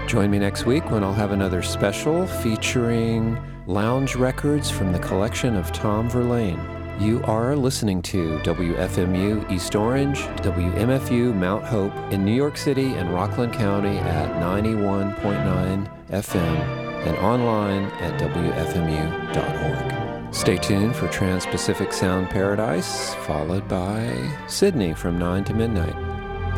Join me next week when I'll have another special featuring lounge records from the collection of Tom Verlaine. You are listening to WFMU East Orange, WMFU Mount Hope in New York City and Rockland County at 91.9 FM and online at WFMU.org. Stay tuned for Trans-Pacific Sound Paradise, followed by Sydney from 9 to midnight.